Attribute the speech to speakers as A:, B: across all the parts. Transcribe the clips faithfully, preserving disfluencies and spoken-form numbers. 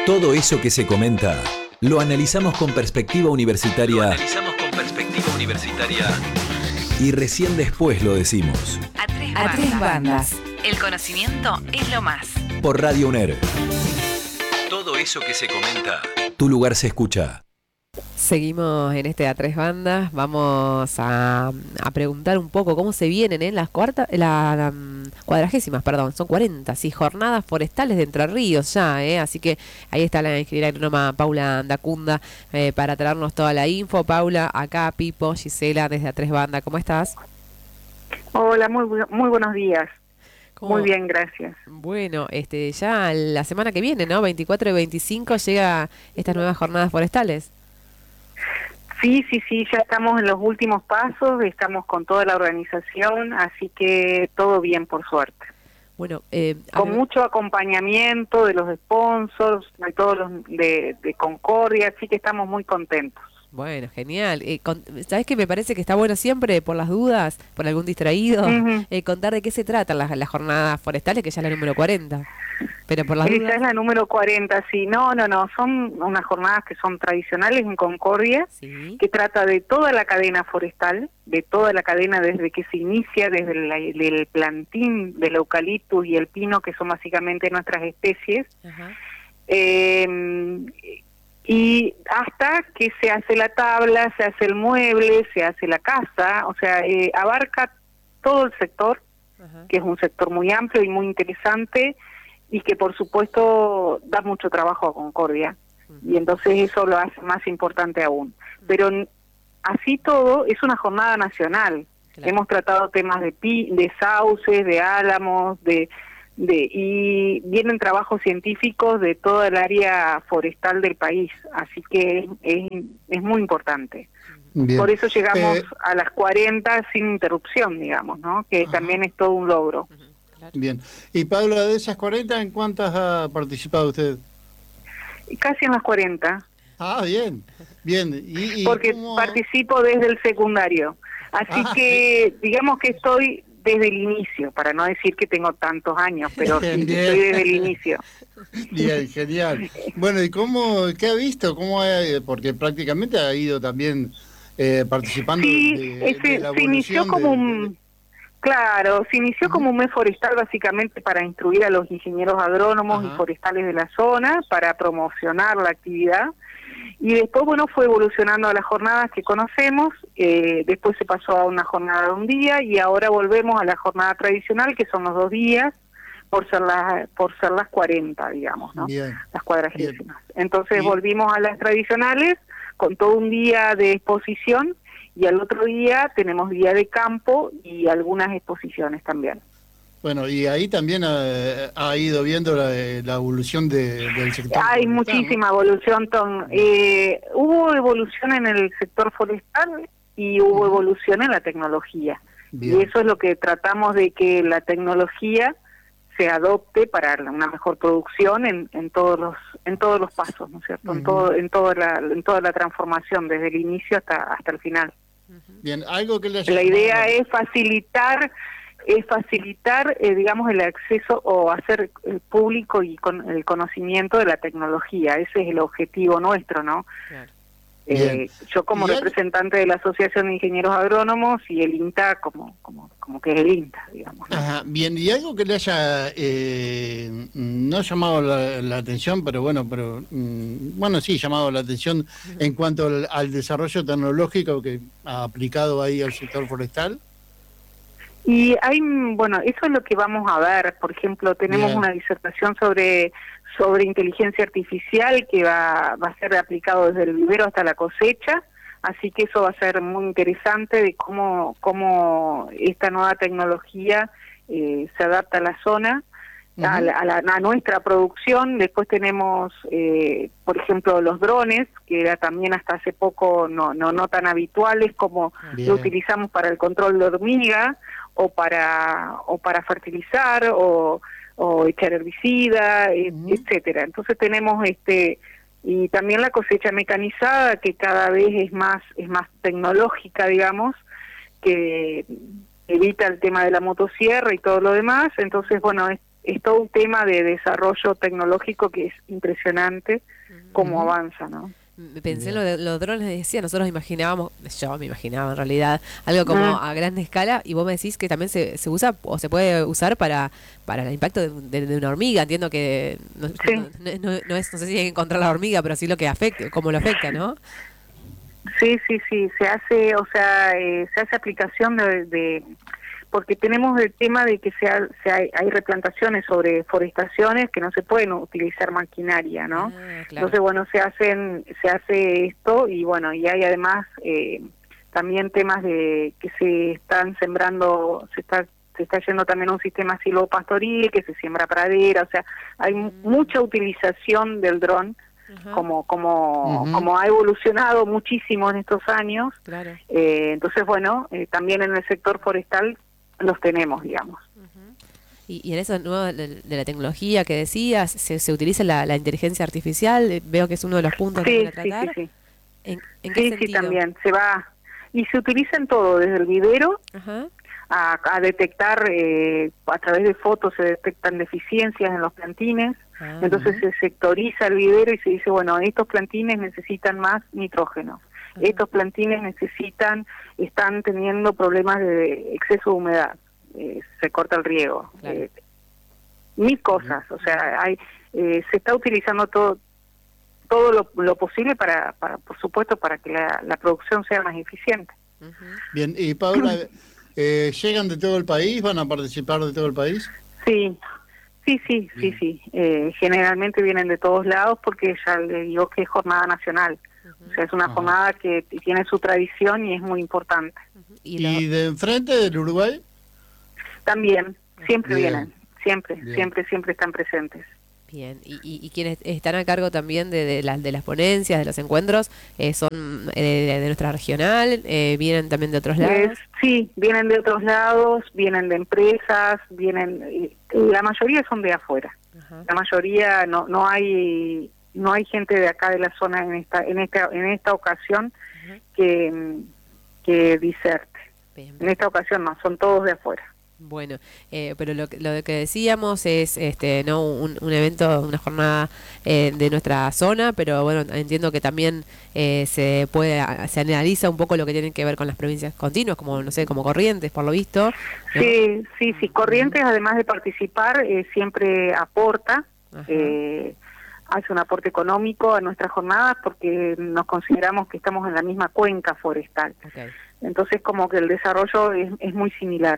A: Todo eso que se comenta, lo analizamos con perspectiva universitaria. Lo analizamos con perspectiva universitaria. Y recién después lo decimos.
B: A tres
C: A
B: bandas.
C: tres bandas.
B: El conocimiento es lo más.
A: Por Radio UNER. Todo eso que se comenta, tu lugar se escucha.
C: Seguimos en este A Tres Bandas. Vamos a, a preguntar un poco cómo se vienen ¿eh? las cuartas, las um, cuadragésimas, perdón, son cuarenta, sí, jornadas forestales de Entre Ríos ya, ¿eh? Así que ahí está la ingeniera agrónoma Paula Ndacunda eh, para traernos toda la info. Paula, acá Pipo, Gisela desde A Tres Bandas, ¿cómo estás?
D: Hola, muy bu- muy buenos días.
C: ¿Cómo?
D: Muy bien, gracias.
C: Bueno, este, ya la semana que viene, ¿no? veinticuatro y veinticinco llega estas nuevas jornadas forestales.
D: Sí, sí, sí, ya estamos en los últimos pasos, estamos con toda la organización, así que todo bien, por suerte.
C: Bueno, eh,
D: Con
C: adem-
D: mucho acompañamiento de los sponsors, de todos los de, de Concordia, así que estamos muy contentos.
C: Bueno, genial. Eh, con- ¿Sabes qué? Me parece que está bueno siempre, por las dudas, por algún distraído,
D: Ujú.
C: eh, contar de qué se tratan las, las jornadas forestales, que ya es la número cuarenta. Pero por las
D: Esa
C: dudas...
D: es la número cuarenta, sí. No, no, no, son unas jornadas que son tradicionales en Concordia,
C: Sí.
D: que trata de toda la cadena forestal, de toda la cadena desde que se inicia, desde el, el plantín del eucaliptus y el pino, que son básicamente nuestras especies,
C: Ajá.
D: eh, y hasta que se hace la tabla, se hace el mueble, se hace la casa, o sea, eh, abarca todo el sector,
C: Ajá.
D: que es un sector muy amplio y muy interesante, y que por supuesto da mucho trabajo a Concordia, y entonces eso lo hace más importante aún. Pero n- así todo, es una jornada nacional.
C: Claro.
D: Hemos tratado temas de pi, de sauces, de álamos, de, de y vienen trabajos científicos de toda el área forestal del país, así que es, es, es muy importante.
E: Bien.
D: Por eso llegamos
E: Eh,
D: a las cuarenta sin interrupción, digamos, ¿no? Que
E: Ajá.
D: también es todo un logro.
C: Claro.
E: Bien. Y Pablo, de esas cuarenta, ¿en cuántas ha participado usted?
D: Casi en las cuarenta,
E: Ah, bien. Bien. ¿Y, y
D: porque
E: cómo-
D: participo desde el secundario. Así
E: Ah,
D: que digamos que estoy desde el inicio, para no decir que tengo tantos años, pero sí,
E: Bien.
D: estoy desde el inicio.
E: Bien, genial. Bueno, ¿y cómo, qué ha visto? ¿Cómo ha, porque prácticamente ha ido también eh, participando
D: Sí,
E: de,
D: ese-
E: de la
D: se inició
E: evolución
D: como
E: de-
D: un... Claro, se inició como un mes forestal básicamente para instruir a los ingenieros agrónomos
E: Ajá.
D: y forestales de la zona, para promocionar la actividad. Y después, bueno, fue evolucionando a las jornadas que conocemos, eh, después se pasó a una jornada de un día y ahora volvemos a la jornada tradicional, que son los dos días, por ser las, por ser las cuarenta, digamos, ¿no?
E: Bien.
D: Las cuadragésimas. Entonces
E: Bien.
D: volvimos a las tradicionales con todo un día de exposición y al otro día tenemos día de campo y algunas exposiciones también.
E: Bueno, y ahí también ha, ha ido viendo la, la evolución de, del sector.
D: Hay
E: forestal, ¿no?
D: muchísima evolución, Tom. Eh, hubo evolución en el sector forestal y hubo evolución en la tecnología.
E: Bien.
D: Y eso es lo que tratamos de que la tecnología se adopte para una mejor producción en, en todos los en todos los pasos, ¿no es cierto? En
E: Ujú.
D: todo en toda la en toda la transformación desde el inicio hasta hasta el final.
E: Bien, algo que le haya
D: La
E: llamado
D: idea
E: la-
D: es facilitar es facilitar eh, digamos el acceso o hacer eh, público y con el conocimiento de la tecnología. Ese es el objetivo nuestro, ¿no?
C: Claro.
D: Eh,
E: Bien.
D: yo como
E: ¿Y hay-
D: representante de la Asociación de Ingenieros Agrónomos y el INTA como como como que es el INTA, digamos, ¿no?
E: Ajá, bien, y algo que le haya eh, no llamado la, la atención, pero bueno, pero mm, bueno, sí, llamado la atención en cuanto al, al desarrollo tecnológico que ha aplicado ahí al sector forestal.
D: Y hay, bueno, eso es lo que vamos a ver. Por ejemplo, tenemos
E: Bien.
D: una disertación sobre sobre inteligencia artificial que va, va a ser aplicado desde el vivero hasta la cosecha, así que eso va a ser muy interesante de cómo, cómo esta nueva tecnología eh, se adapta a la zona, a, la- a, la- a nuestra producción. Después tenemos, eh, por ejemplo, los drones, que era también hasta hace poco no, no, no tan habituales como
E: Bien.
D: lo utilizamos para el control de hormiga o para o para fertilizar o, o echar herbicida, e-
E: Ujú.
D: etcétera. Entonces tenemos este y también la cosecha mecanizada, que cada vez es más es más tecnológica, digamos, que evita el tema de la motosierra y todo lo demás. Entonces, bueno, es- es todo un tema de desarrollo tecnológico que es impresionante cómo
E: Ujú.
D: avanza, ¿no?
C: Pensé en lo de los drones, decía, nosotros imaginábamos, yo me imaginaba en realidad, algo como
D: Mm.
C: a gran escala, y vos me decís que también se, se usa o se puede usar para para el impacto de, de- de una hormiga. Entiendo que no,
D: Sí.
C: no, no- no es, no sé si hay que encontrar la hormiga, pero sí lo que afecta, cómo lo afecta, ¿no?
D: Sí, sí, sí, se hace, o sea, eh, se hace aplicación de, de- porque tenemos el tema de que se, ha- se hay, hay replantaciones sobre forestaciones que no se pueden utilizar maquinaria, ¿no?
C: Ah, claro.
D: Entonces, bueno, se hacen, se hace esto y bueno, y hay además eh, también temas de que se están sembrando, se está se está yendo también a un sistema silvopastoril, que se siembra pradera, o sea, hay mu- mucha utilización del dron
C: Ajá,
D: como como
E: Ujú.
D: como ha evolucionado muchísimo en estos años.
C: claro.
D: Eh, entonces, bueno, eh, también en el sector forestal los tenemos, digamos.
C: Y, y en eso nuevo de, de la tecnología que decías, se, se utiliza la, la inteligencia artificial, eh, veo que es uno de los puntos
D: Sí,
C: que van a
D: sí, sí,
C: tratar.
D: sí.
C: ¿En, en qué
D: Sí,
C: sentido?
D: sí, también. Se va. Y se utiliza en todo, desde el vivero
C: Ajá.
D: a, a detectar, eh, a través de fotos se detectan deficiencias en los plantines.
C: Ah,
D: Entonces se sectoriza el vivero y se dice, bueno, estos plantines necesitan más nitrógeno.
C: Ajá.
D: Estos plantines necesitan, están teniendo problemas de exceso de humedad. Eh, se corta el riego.
C: Claro.
D: Eh, mil cosas. O sea, hay eh, se está utilizando todo todo lo, lo posible para, para, por supuesto, para que la, la producción sea más eficiente.
C: Ujú.
E: Bien, y Paula, eh, ¿llegan de todo el país? ¿Van a participar de todo el país?
D: Sí, sí, sí, sí,
E: Bien.
D: sí. Eh, generalmente vienen de todos lados porque ya le digo que es jornada nacional. O sea, es una
E: Ajá.
D: jornada que t- tiene su tradición y es muy importante.
C: Y, lo-
E: ¿Y de enfrente del Uruguay?
D: También, siempre
E: Bien.
D: vienen, siempre,
E: Bien.
D: siempre, siempre están presentes.
C: bien, y, y, y quienes están a cargo también de, de, las, de las ponencias, de los encuentros, eh, son eh, de, de nuestra regional, eh, vienen también de otros lados.
D: Es- sí, vienen de otros lados, vienen de empresas, vienen, eh, la mayoría son de afuera.
C: Ajá.
D: La mayoría no no hay no hay gente de acá de la zona en esta en esta en esta ocasión
C: Ajá.
D: que mm, que diserte.
C: Bien,
D: En esta ocasión no, son todos de afuera.
C: bueno, eh, pero lo, que- lo que decíamos es este no un, un evento, una jornada eh, de nuestra zona, pero bueno, entiendo que también eh, se puede a- se analiza un poco lo que tiene que ver con las provincias continuas, como no sé, como Corrientes, por lo visto. ¿no?
D: Sí, sí, sí. Corrientes, además de participar, eh, siempre aporta,
C: Ajá.
D: eh, hace un aporte económico a nuestras jornadas porque nos consideramos que estamos en la misma cuenca forestal.
C: Ok.
D: Entonces, como que el desarrollo es, es muy similar.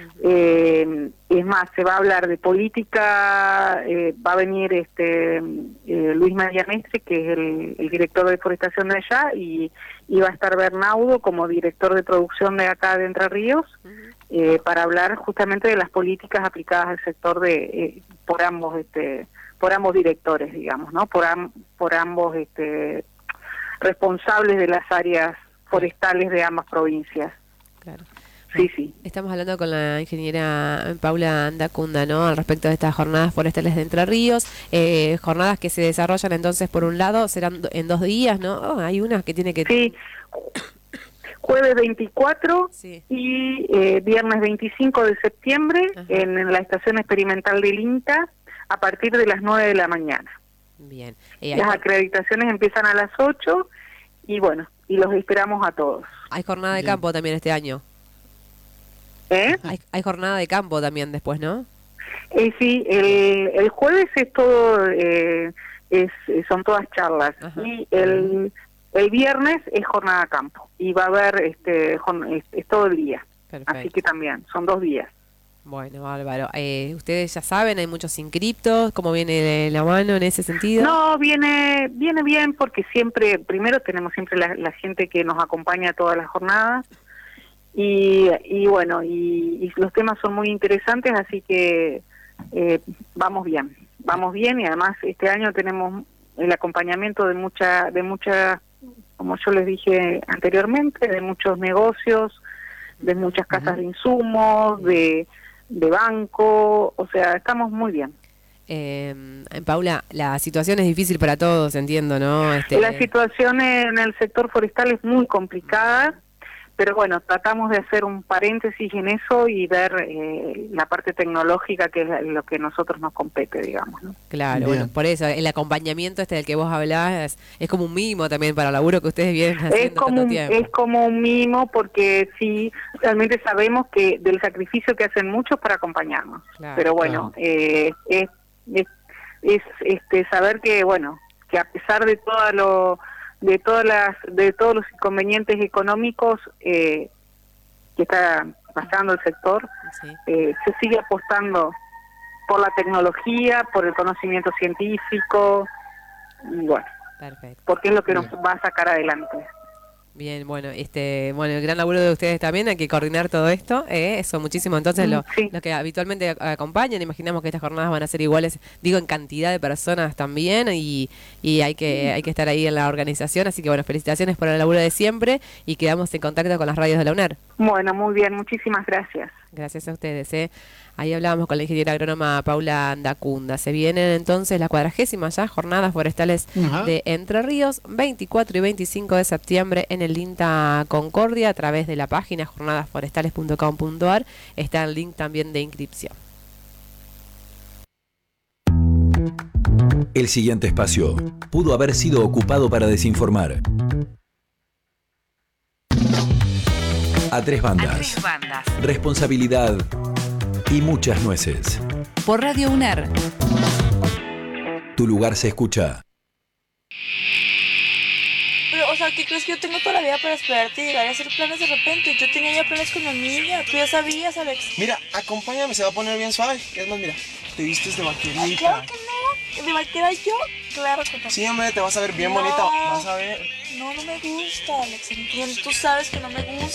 D: Eh, es más, se va a hablar de política, eh, va a venir este eh, Luis María Mestre, que es el, el director de deforestación de allá, y, y va a estar Bernaudo como director de producción de acá de Entre Ríos, eh, para hablar justamente de las políticas aplicadas al sector de eh, por ambos este por ambos directores, digamos, ¿no? Por am- por ambos este responsables de las áreas forestales de ambas provincias.
C: Claro.
D: Sí, sí.
C: Estamos hablando con la ingeniera Paula Andacunda, ¿no? Al respecto de estas jornadas forestales de Entre Ríos, eh, jornadas que se desarrollan entonces por un lado serán do- en dos días, ¿no? Oh, hay unas que tiene que
D: Sí, jueves veinticuatro
C: Sí.
D: y eh, viernes veinticinco de septiembre
C: Ajá.
D: en, en la estación experimental del INTA a partir de las nueve de la mañana.
C: Bien. Eh, hay,
D: Las
C: jor-
D: acreditaciones empiezan a las ocho y bueno, y los esperamos a todos.
C: hay jornada de
E: Bien.
C: campo también este año.
D: ¿Eh?
C: Hay, hay jornada de campo también después, ¿no?
D: Eh, sí, el, el jueves es todo, eh, es, son todas charlas
C: Ajá.
D: y el, el viernes es jornada a campo y va a haber, este, jorn- es, es todo el día,
C: Perfecto.
D: así que también, son dos días.
C: Bueno, bárbaro. Eh, ustedes ya saben, hay muchos inscriptos, ¿cómo viene la mano en ese sentido?
D: No, viene viene bien porque siempre, primero tenemos siempre la, la gente que nos acompaña a todas las jornadas y, y bueno, y, y los temas son muy interesantes, así que eh, vamos bien, vamos bien y además este año tenemos el acompañamiento de mucha, de muchas, como yo les dije anteriormente, de muchos negocios, de muchas casas de insumos, de, de banco, o sea, estamos muy bien.
C: Eh, Paula, la situación es difícil para todos, entiendo, ¿no? Este,
D: La situación en el sector forestal es muy complicada, pero bueno, tratamos de hacer un paréntesis en eso y ver eh, la parte tecnológica, que es lo que a nosotros nos compete, digamos, ¿no?
C: Claro,
E: Bien.
C: bueno, por eso el acompañamiento este del que vos hablás es, es como un mimo también para el laburo que ustedes vienen haciendo
D: Es como,
C: tanto
D: un,
C: tiempo.
D: es como un mimo, porque sí, realmente sabemos que del sacrificio que hacen muchos para acompañarnos.
C: Claro,
D: Pero bueno, eh, es, es, es este saber que, bueno, que a pesar de todo lo de todas las de todos los inconvenientes económicos eh, que está pasando el sector,
C: Sí.
D: eh, se sigue apostando por la tecnología, por el conocimiento científico, y bueno,
C: Perfecto.
D: porque es lo que nos va a sacar adelante.
C: Bien, bueno, este, bueno, el gran laburo de ustedes también, hay que coordinar todo esto, ¿eh? Son muchísimos entonces
D: Mm,
C: lo,
D: sí.
C: los que habitualmente ac- acompañan. Imaginamos que estas jornadas van a ser iguales, digo, en cantidad de personas también, y, y hay que hay que estar ahí en la organización, así que bueno, felicitaciones por el laburo de siempre y quedamos en contacto con las radios de la UNER.
D: Bueno, muy bien, muchísimas gracias.
C: Gracias a ustedes, ¿eh? Ahí hablábamos con la ingeniera agrónoma Paula Ndacunda. Se vienen entonces las cuadragésimas ya jornadas forestales
E: Ajá.
C: de Entre Ríos, veinticuatro y veinticinco de septiembre en el INTA Concordia, a través de la página jornadas forestales punto com punto a r. Está el link también de inscripción.
A: El siguiente espacio pudo haber sido ocupado para desinformar. A tres
B: A
A: bandas.
B: tres bandas.
A: Responsabilidad y muchas nueces.
B: Por Radio UNER.
A: Tu lugar se escucha.
F: Pero, o sea, ¿qué crees que yo tengo toda la vida para esperarte y llegar a hacer planes de repente? Yo tenía ya planes con mi amiga, tú ya sabías, Alex.
G: Mira, acompáñame, se va a poner bien suave. Es más, mira, te vistes de
F: Ay,
G: vaquerita.
F: claro que no. ¿De vaquera yo? Claro que no.
G: Sí, hombre, te vas a ver bien
F: No.
G: bonita. Vas a ver.
F: No, no me gusta, Alex, entiendo. Tú sabes que no me gusta.